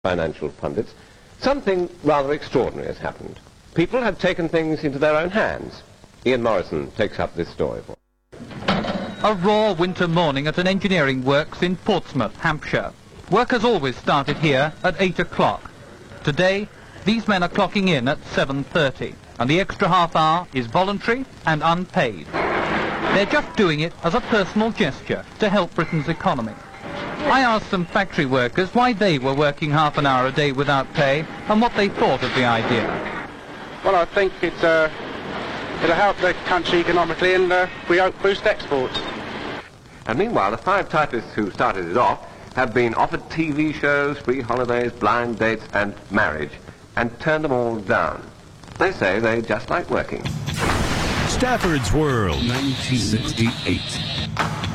financial pundits, something rather extraordinary has happened. People had taken things into their own hands. Ian Morrison takes up this story for us. A raw winter morning at an engineering works in Portsmouth, Hampshire. Work has always started here at 8 o'clock. Today, these men are clocking in at 7:30, and the extra half hour is voluntary and unpaid. They're just doing it as a personal gesture to help Britain's economy. I asked some factory workers why they were working half an hour a day without pay and what they thought of the idea. Well, I think it'll help the country economically and we hope boost exports. And meanwhile, the 5 typists who started it off have been offered TV shows, free holidays, blind dates and marriage, and turned them all down. They say they just like working. Stafford's World, 1968.